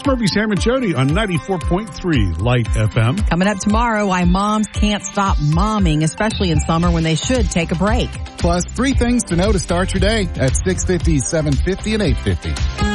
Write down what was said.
It's Murphy, Sam, and Jody on 94.3 Light FM. Coming up tomorrow, why moms can't stop momming, especially in summer when they should take a break. Plus, 3 things to know to start your day at 6:50, 7:50, and 8:50.